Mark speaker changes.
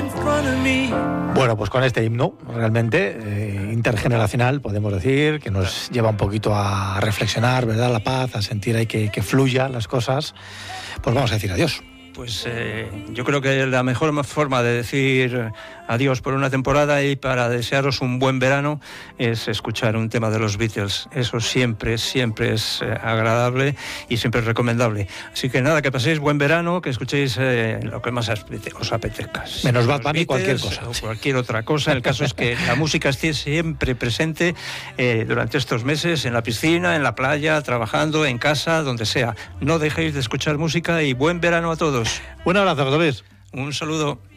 Speaker 1: Bueno, pues con este himno realmente intergeneracional podemos decir que nos lleva un poquito a reflexionar, ¿verdad? La paz, a sentir ahí que fluya las cosas. Pues vamos a decir adiós.
Speaker 2: Pues yo creo que la mejor forma de decir adiós por una temporada y para desearos un buen verano es escuchar un tema de los Beatles. Eso siempre es agradable y siempre es recomendable. Así que nada, que paséis buen verano, que escuchéis lo que más os apetezca.
Speaker 1: Menos Batman y cualquier cosa.
Speaker 2: O cualquier otra cosa. El caso es que la música esté siempre presente durante estos meses, en la piscina, en la playa, trabajando, en casa, donde sea. No dejéis de escuchar música y buen verano a todos.
Speaker 1: Un abrazo, José Luis.
Speaker 2: Un saludo.